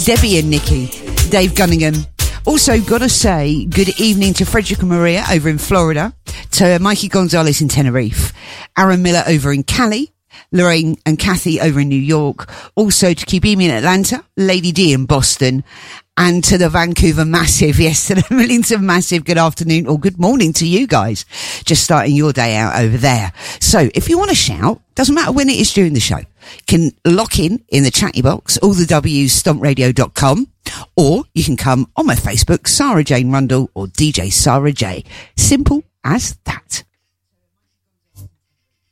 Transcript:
Debbie and Nikki, Dave Gunningham. Also, gotta say good evening to Frederica Maria over in Florida, to Mikey Gonzalez in Tenerife, Aaron Miller over in Cali, Lorraine and Kathy over in New York, also to Kibimi in Atlanta, Lady D in Boston, and to the Vancouver Massive, yes, to the Millington Massive, good afternoon or good morning to you guys, just starting your day out over there. So, if you want to shout, doesn't matter when it is during the show, can lock in the chatty box, all the W's, stompradio.com, or you can come on my Facebook, Sarah Jane Rundle or DJ Sarah J. Simple as that.